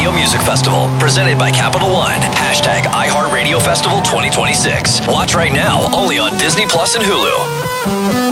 iHeartRadio Music Festival, presented by Capital One. Hashtag iHeartRadio Festival 2026. Watch right now, only on Disney Plus and Hulu.